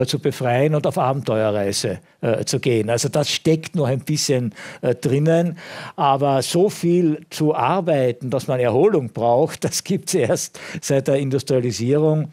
zu befreien und auf Abenteuerreise zu gehen. Also das steckt noch ein bisschen drinnen. Aber so viel zu arbeiten, dass man Erholung braucht, das gibt es erst seit der Industrialisierung.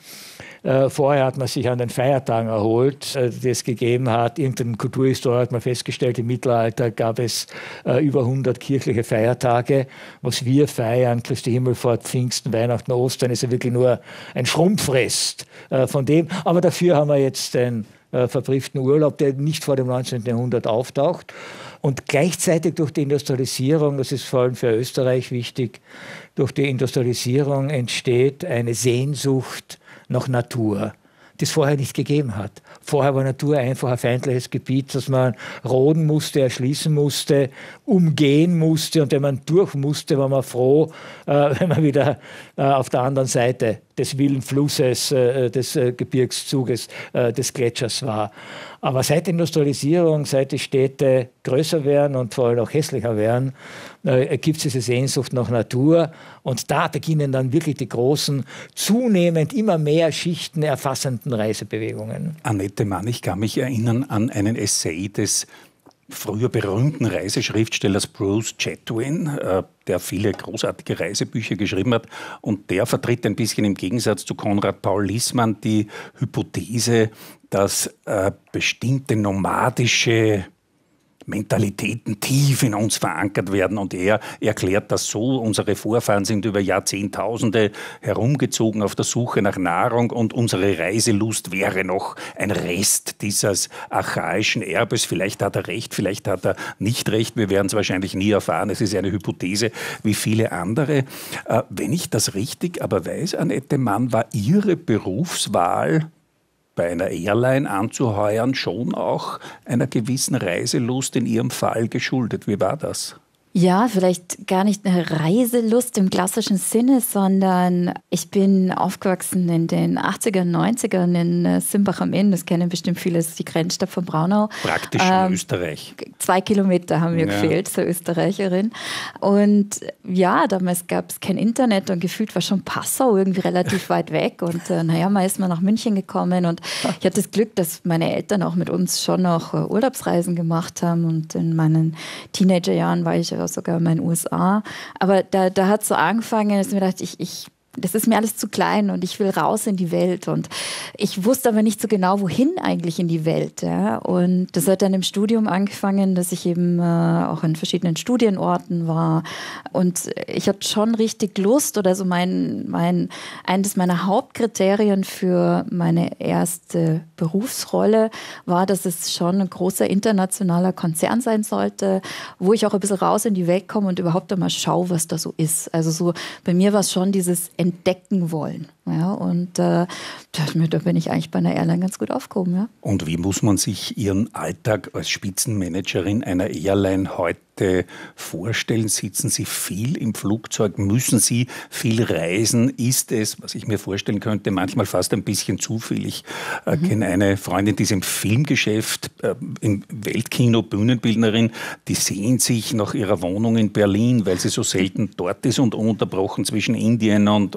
Vorher hat man sich an den Feiertagen erholt, die es gegeben hat. Irgendein Kulturhistoriker hat man festgestellt, im Mittelalter gab es über 100 kirchliche Feiertage. Was wir feiern, Christi Himmelfahrt, Pfingsten, Weihnachten, Ostern, ist ja wirklich nur ein Schrumpfrest von dem. Aber dafür haben wir jetzt den verbrieften Urlaub, der nicht vor dem 19. Jahrhundert auftaucht. Und gleichzeitig durch die Industrialisierung, das ist vor allem für Österreich wichtig, durch die Industrialisierung entsteht eine Sehnsucht nach Natur, die es vorher nicht gegeben hat. Vorher war Natur einfach ein feindliches Gebiet, das man roden musste, erschließen musste, umgehen musste. Und wenn man durch musste, war man froh, wenn man wieder auf der anderen Seite des wilden Flusses, des Gebirgszuges, des Gletschers war. Aber seit der Industrialisierung, seit die Städte größer werden und vor allem auch hässlicher werden, gibt es diese Sehnsucht nach Natur. Und da beginnen dann wirklich die großen, zunehmend immer mehr Schichten erfassenden Reisebewegungen. Annette Mann, ich kann mich erinnern an einen Essay des früher berühmten Reiseschriftstellers Bruce Chatwin, der viele großartige Reisebücher geschrieben hat. Und der vertritt ein bisschen im Gegensatz zu Konrad Paul Liessmann die Hypothese, dass bestimmte nomadische Mentalitäten tief in uns verankert werden. Und er erklärt das so: Unsere Vorfahren sind über Jahrzehntausende herumgezogen auf der Suche nach Nahrung und unsere Reiselust wäre noch ein Rest dieses archaischen Erbes. Vielleicht hat er recht, vielleicht hat er nicht recht. Wir werden es wahrscheinlich nie erfahren. Es ist eine Hypothese wie viele andere. Wenn ich das richtig aber weiß, Annette Mann, war Ihre Berufswahl bei einer Airline anzuheuern schon auch einer gewissen Reiselust in Ihrem Fall geschuldet. Wie war das? Ja, vielleicht gar nicht eine Reiselust im klassischen Sinne, sondern ich bin aufgewachsen in den 80er, 90ern in Simbach am Inn. Das kennen bestimmt viele, das ist die Grenzstadt von Braunau. Praktisch in Österreich. 2 Kilometer haben mir gefehlt, zur Österreicherin. Und ja, damals gab es kein Internet und gefühlt war schon Passau irgendwie relativ weit weg. Und mal ist man nach München gekommen und ich hatte das Glück, dass meine Eltern auch mit uns schon noch Urlaubsreisen gemacht haben. Und in meinen Teenagerjahren war ich sogar in den USA. Aber da hat es so angefangen, dass ich mir dachte, das ist mir alles zu klein und ich will raus in die Welt. Und ich wusste aber nicht so genau, wohin eigentlich in die Welt. Ja? Und das hat dann im Studium angefangen, dass ich eben auch in verschiedenen Studienorten war. Und ich hatte schon richtig Lust, oder so eines meiner Hauptkriterien für meine erste Berufsrolle war, dass es schon ein großer internationaler Konzern sein sollte, wo ich auch ein bisschen raus in die Welt komme und überhaupt einmal schaue, was da so ist. Also so bei mir war es schon dieses entdecken wollen. Ja, und da bin ich eigentlich bei einer Airline ganz gut aufgehoben. Ja. Und wie muss man sich Ihren Alltag als Spitzenmanagerin einer Airline heute vorstellen? Sitzen Sie viel im Flugzeug? Müssen Sie viel reisen? Ist es, was ich mir vorstellen könnte, manchmal fast ein bisschen zu viel? Ich kenne eine Freundin, die ist im Filmgeschäft, im Weltkino, Bühnenbildnerin, die sehnt sich nach ihrer Wohnung in Berlin, weil sie so selten dort ist und ununterbrochen zwischen Indien und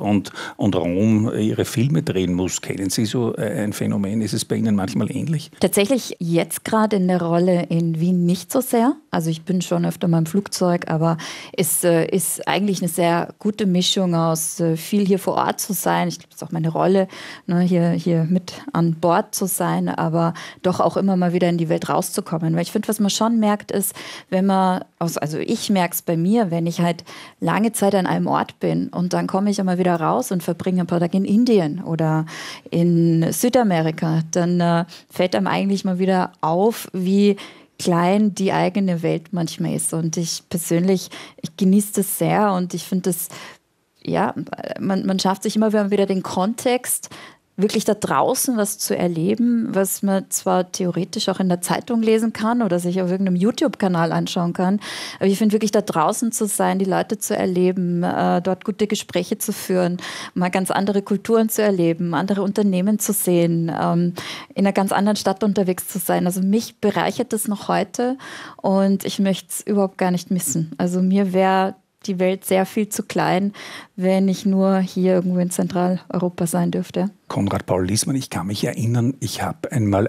Rom ihre Filme drehen muss. Kennen Sie so ein Phänomen? Ist es bei Ihnen manchmal ähnlich? Tatsächlich jetzt gerade in der Rolle in Wien nicht so sehr. Also ich bin schon öfter mal im Flugzeug, aber es ist eigentlich eine sehr gute Mischung aus viel hier vor Ort zu sein. Ich glaube, es ist auch meine Rolle, hier mit an Bord zu sein, aber doch auch immer mal wieder in die Welt rauszukommen. Weil ich finde, was man schon merkt, ist, also ich merke es bei mir, wenn ich halt lange Zeit an einem Ort bin und dann komme ich immer wieder raus und verbringe ein paar Tage in Indien oder in Südamerika, dann fällt einem eigentlich mal wieder auf, wie klein die eigene Welt manchmal ist. Und ich persönlich, ich genieße das sehr und ich finde das, ja, man schafft sich immer wieder den Kontext, wirklich da draußen was zu erleben, was man zwar theoretisch auch in der Zeitung lesen kann oder sich auf irgendeinem YouTube-Kanal anschauen kann, aber ich finde wirklich da draußen zu sein, die Leute zu erleben, dort gute Gespräche zu führen, mal ganz andere Kulturen zu erleben, andere Unternehmen zu sehen, in einer ganz anderen Stadt unterwegs zu sein. Also mich bereichert das noch heute und ich möchte es überhaupt gar nicht missen. Also mir wäre die Welt sehr viel zu klein, wenn ich nur hier irgendwo in Zentraleuropa sein dürfte. Konrad Paul Liessmann, ich kann mich erinnern, ich habe einmal